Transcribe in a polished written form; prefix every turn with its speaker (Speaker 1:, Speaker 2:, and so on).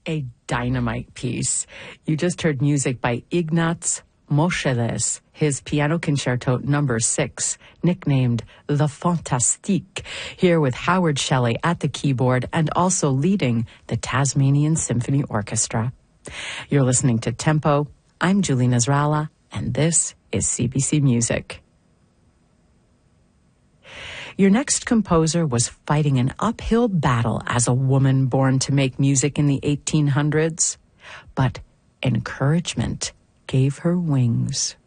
Speaker 1: A dynamite piece. You just heard music by Ignaz Moscheles, his Piano Concerto No. 6, nicknamed The Fantastique, here with Howard Shelley at the keyboard and also leading the Tasmanian Symphony Orchestra. You're listening to Tempo. I'm Julie Nasrallah, and this is CBC Music. Your next composer was fighting an uphill battle as a woman born to make music in the 1800s, but encouragement gave her wings.